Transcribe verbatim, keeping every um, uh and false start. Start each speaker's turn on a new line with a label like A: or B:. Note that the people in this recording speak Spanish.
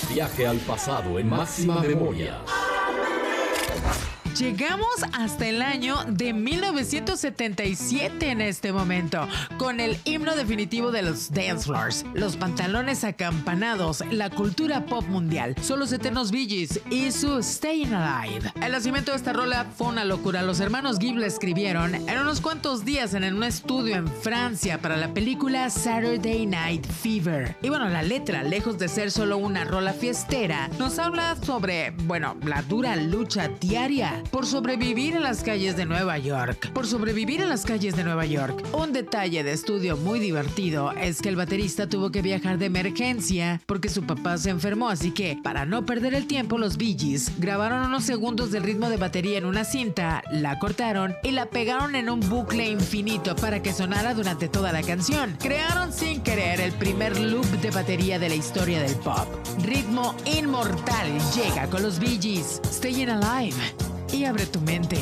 A: Viaje al pasado en máxima memoria.
B: Llegamos hasta el año de mil novecientos setenta y siete en este momento, con el himno definitivo de los dance floors, los pantalones acampanados, la cultura pop mundial, son los eternos Bee Gees y su Staying Alive. El nacimiento de esta rola fue una locura. Los hermanos Gibb la escribieron en unos cuantos días en un estudio en Francia para la película Saturday Night Fever. Y bueno, la letra, lejos de ser solo una rola fiestera, nos habla sobre, bueno, la dura lucha diaria por sobrevivir en las calles de Nueva York. Por sobrevivir en las calles de Nueva York. Un detalle de estudio muy divertido es que el baterista tuvo que viajar de emergencia porque su papá se enfermó, así que para no perder el tiempo, los Bee Gees grabaron unos segundos del ritmo de batería en una cinta, la cortaron y la pegaron en un bucle infinito para que sonara durante toda la canción. Crearon sin querer el primer loop de batería de la historia del pop. Ritmo inmortal llega con los Bee Gees, Staying Alive. Y abre tu mente.